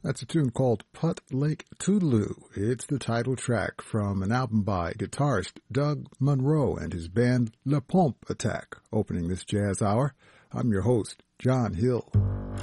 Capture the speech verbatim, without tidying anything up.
That's a tune called Putt Lake Toodaloo. It's the title track from an album by guitarist Doug Monroe and his band La Pompe Attack, opening this jazz hour. I'm your host, John Hill.